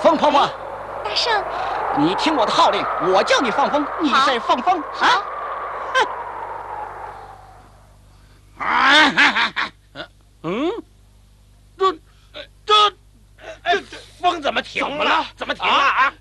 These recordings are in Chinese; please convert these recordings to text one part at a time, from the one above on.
风婆婆， 大圣， 你听我的号令，我叫你放风，你再放风啊！ 这风怎么停了？怎么停了啊？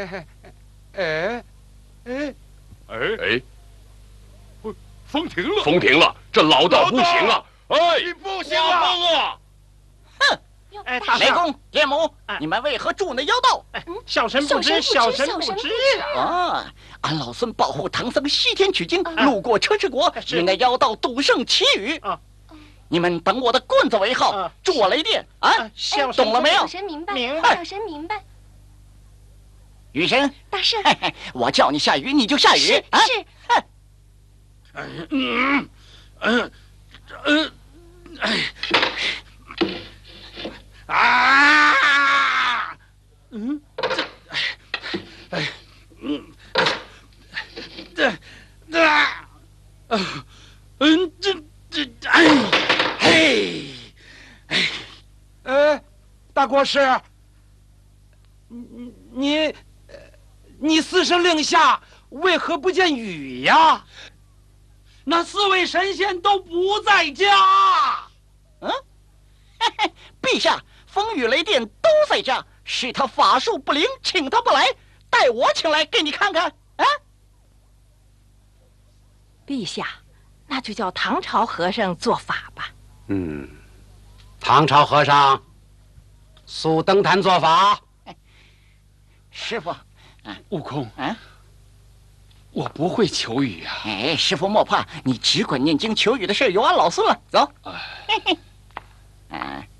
风停了，风停了，这老道不行啊！哎， 你不行啊！ 风啊！ 哎，大圣， 雷公、天母，你们为何助那妖道？ 小神不知，小神不知啊！俺老孙保护唐僧西天取经，路过车迟国，与那妖道赌胜祈雨。你们等我的棍子为号，助我雷电啊！懂了没有？ 小神明白， 明白。 小神明白。 雨神， 大圣， 我叫你下雨，你就下雨啊！ 是。 大国师，你四声令下为何不见雨呀？那四位神仙都不在家。 陛下，风雨雷电都在家，是他法术不灵，请他不来，带我请来给你看看啊！ 陛下，那就叫唐朝和尚做法吧。 唐朝和尚速登坛做法。 师傅， 悟空， 啊， 我不会求雨啊。 哎，师傅莫怕，你只管念经求雨的事由俺老孙了。走。